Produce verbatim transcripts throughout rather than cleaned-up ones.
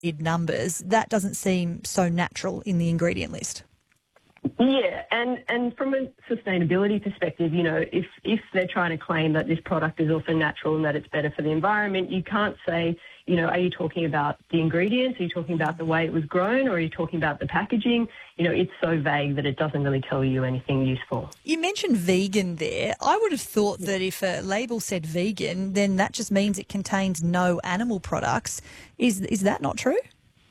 numbers, that doesn't seem so natural in the ingredient list. Yeah, and, and from a sustainability perspective, you know, if, if they're trying to claim that this product is also natural and that it's better for the environment, you can't say, you know, are you talking about the ingredients? Are you talking about the way it was grown? Or are you talking about the packaging? You know, it's so vague that it doesn't really tell you anything useful. You mentioned vegan there. I would have thought that if a label said vegan, then that just means it contains no animal products. Is is that not true?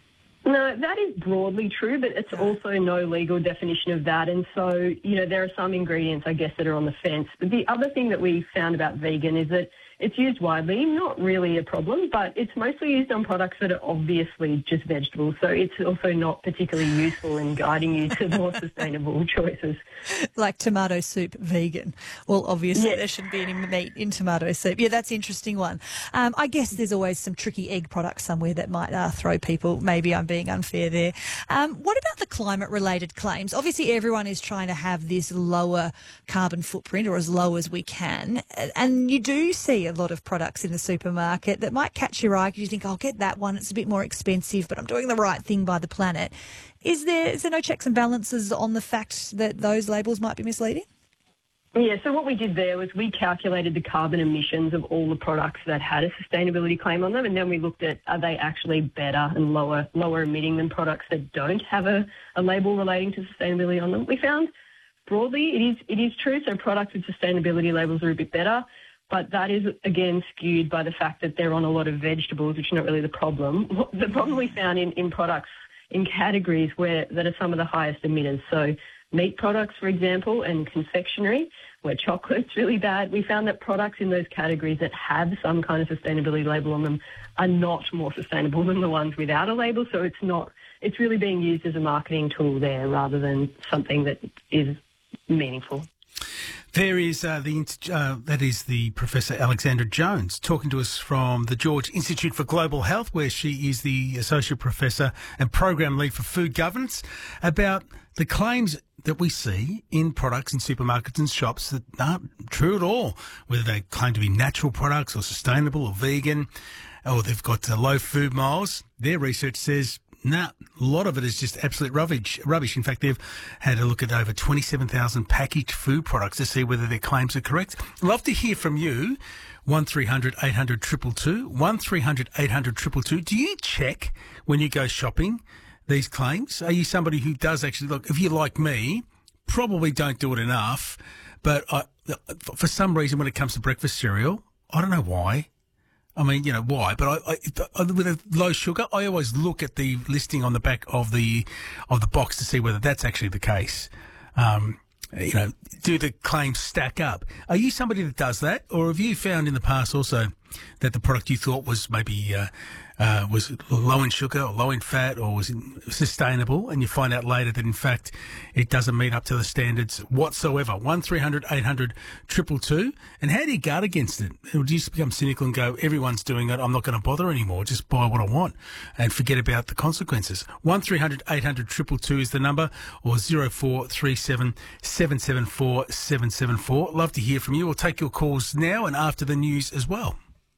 No, that is broadly true, but it's also no legal definition of that. And so, you know, there are some ingredients, I guess, that are on the fence. But the other thing that we found about vegan is that it's used widely, not really a problem, but it's mostly used on products that are obviously just vegetables. So it's also not particularly useful in guiding you to more sustainable choices. Like tomato soup vegan. Well, obviously Yes. there shouldn't be any meat in tomato soup. Yeah, that's an interesting one. Um, I guess there's always some tricky egg products somewhere that might uh, throw people. Maybe I'm being unfair there. Um, what about the climate-related claims? Obviously everyone is trying to have this lower carbon footprint, or as low as we can. And you do see a lot of products in the supermarket that might catch your eye because you think, I'll get that one, it's a bit more expensive, but I'm doing the right thing by the planet. Is there, is there no checks and balances on the fact that those labels might be misleading? Yeah, so what we did there was we calculated the carbon emissions of all the products that had a sustainability claim on them, and then we looked at, are they actually better and lower lower emitting than products that don't have a, a label relating to sustainability on them. We found broadly it is it is true, so products with sustainability labels are a bit better, but that is, again, skewed by the fact that they're on a lot of vegetables, which is not really the problem. The problem we found in, in products in categories where that are some of the highest emitters, so meat products, for example, and confectionery, where chocolate's really bad. We found that products in those categories that have some kind of sustainability label on them are not more sustainable than the ones without a label. So it's not, it's really being used as a marketing tool there rather than something that is meaningful. There is uh, the uh, that is the Professor Alexandra Jones talking to us from the George Institute for Global Health, where she is the Associate Professor and Program Lead for Food Governance, about the claims that we see in products in supermarkets and shops that aren't true at all, whether they claim to be natural products or sustainable or vegan, or they've got uh, low food miles. Their research says, nah, a lot of it is just absolute rubbish. Rubbish. In fact, they've had a look at over twenty-seven thousand packaged food products to see whether their claims are correct. Love to hear from you. one three hundred eight hundred two two two. one three hundred eight hundred two two two. Do you check when you go shopping these claims? Are you somebody who does actually look? If you're like me, probably don't do it enough. But I, for some reason, when it comes to breakfast cereal, I don't know why. I mean, you know, why? But I, I, with a low sugar, I always look at the listing on the back of the of the box to see whether that's actually the case. Um, you know, do the claims stack up? Are you somebody that does that, or have you found in the past also that the product you thought was maybe uh, uh, was low in sugar or low in fat or was sustainable, and you find out later that in fact it doesn't meet up to the standards whatsoever? One three hundred eight hundred two two two. And how do you guard against it? Or do you just become cynical and go, everyone's doing it, I'm not going to bother anymore, just buy what I want and forget about the consequences? One three hundred eight hundred two two two is the number, or zero four three seven seven seven four seven seven four. Love to hear from you. We'll take your calls now and after the news as well.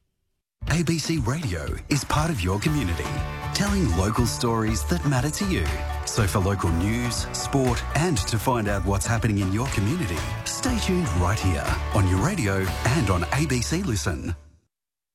A B C Radio is part of your community, telling local stories that matter to you. So for local news, sport, and to find out what's happening in your community, stay tuned right here on your radio and on A B C Listen.